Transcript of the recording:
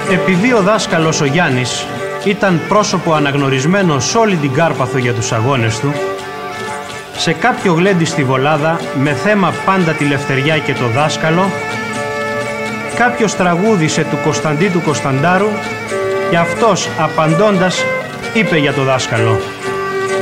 Επειδή ο δάσκαλος ο Γιάννης ήταν πρόσωπο αναγνωρισμένο σε όλη την Κάρπαθο για τους αγώνες του, σε κάποιο γλέντι στη Βολάδα, με θέμα πάντα τη Λευτεριά και το δάσκαλο, κάποιος τραγούδισε του Κωνσταντί του Κωνσταντάρου και αυτός απαντώντας είπε για το δάσκαλο: